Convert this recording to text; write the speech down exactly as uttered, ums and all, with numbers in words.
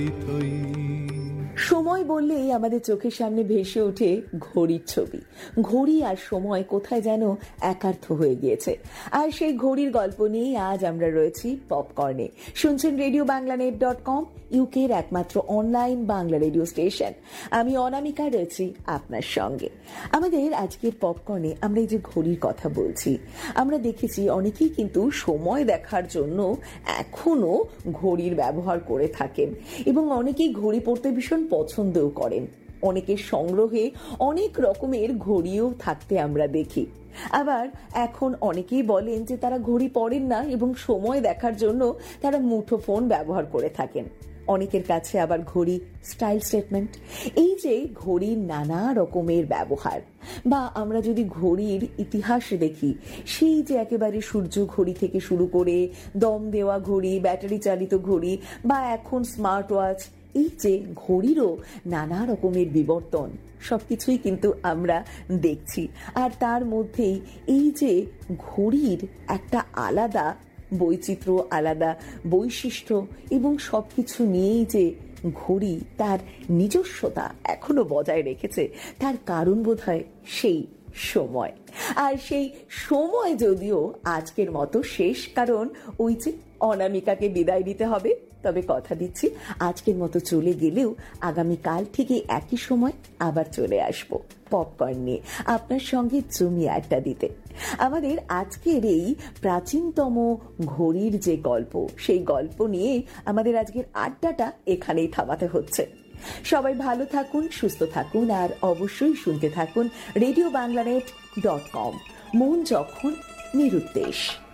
সময় বললেই আমাদের চোখের সামনে ভেসে ওঠে ঘড়ির ছবি। ঘড়ি আর সময় কোথায় যেন একার্থ হয়ে গিয়েছে। আর সেই ঘড়ির গল্প নিয়েই আজ আমরা রয়েছি পপকর্নে। শুনছেন radio Bangla net dot com, ইউকের একমাত্র অনলাইন বাংলা রেডিও স্টেশন। আমি অনামিকা রয়েছি আপনার সঙ্গে। আমাদের আজকের পপকর্নে আমরা এই যে ঘড়ির কথা বলছি, আমরা দেখেছি অনেকেই কিন্তু সময় দেখার জন্য এখনো ঘড়ির ব্যবহার করে থাকেন এবং অনেকেই ঘড়ি পরতে ভীষণ পছন্দও করেন। অনেকের সংগ্রহে অনেক রকমের ঘড়িও থাকতে আমরা দেখি। আবার এখন অনেকেই বলেন যে তারা ঘড়ি পরেন না এবং সময় দেখার জন্য তারা মুঠোফোন ব্যবহার করে থাকেন। অনেকের কাছে আবার ঘড়ি স্টাইল স্টেটমেন্ট। এই যে ঘড়ির নানা রকমের ব্যবহার, বা আমরা যদি ঘড়ির ইতিহাস দেখি, সেই যে একেবারে সূর্য ঘড়ি থেকে শুরু করে দম দেওয়া ঘড়ি, ব্যাটারি চালিত ঘড়ি, বা এখন স্মার্ট ওয়াচ, এই যে ঘড়িরও নানা রকমের বিবর্তন, সবকিছুই কিন্তু আমরা দেখছি। আর তার মধ্যেই এই যে ঘড়ির একটা আলাদা বৈচিত্র্য, আলাদা বৈশিষ্ট্য এবং সবকিছু নিয়েই যে ঘড়ি তার নিজস্বতা এখনো বজায় রেখেছে, তার কারণ বোধহয় সেই সময়। আর সেই সময় যদিও আজকের মতো শেষ, কারণ ওই যে অনামিকাকে বিদায় দিতে হবে। তবে কথা দিচ্ছি, আজকের মতো চলে গেলেও আগামীকাল থেকে একই সময় আবার চলে আসবো পপকর্ন নিয়ে আপনার সঙ্গে জমি আড্ডা দিতে। আমাদের আজকের এই প্রাচীনতম ঘড়ির যে গল্প, সেই গল্প নিয়ে আমাদের আজকের আড্ডাটা এখানেই থামাতে হচ্ছে। সবাই ভালো থাকুন, সুস্থ থাকুন, আর অবশ্যই শুনতে থাকুন radio Bangla net dot com. মন যখন নিরুদ্দেশ।